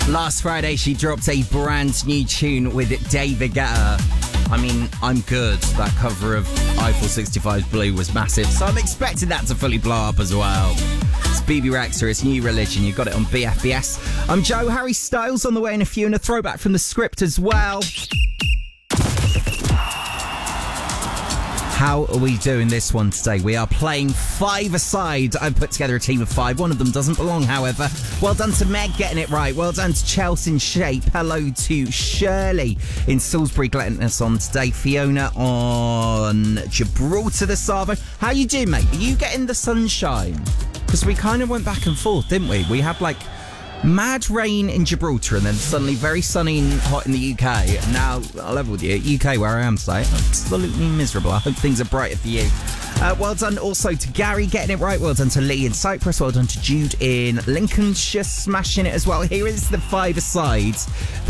Last Friday, she dropped a brand new tune with David Guetta. I mean, I'm good. That cover of Eiffel 65's Blue was massive, so I'm expecting that to fully blow up as well. It's BB Rexa, it's New Religion. You got it on BFBS. I'm Joe. Harry Styles on the way in a few, and a throwback from the script as well. How are we doing this one today? We are playing 5-a-side. I've put together a team of 5. One of them doesn't belong, however. Well done to Meg getting it right. Well done to Chelsea in Shape. Hello to Shirley in Salisbury, getting us on today. Fiona on Gibraltar the Savo. How you doing, mate? Are you getting the sunshine? Because we kind of went back and forth, didn't we? We had like mad rain in Gibraltar and then suddenly very sunny and hot in the UK. Now, I'll level with you, UK where I am today, absolutely miserable. I hope things are brighter for you. Well done also to Gary getting it right. Well done to Lee in Cyprus. Well done to Jude in Lincolnshire smashing it as well. Here is the 5-a-side.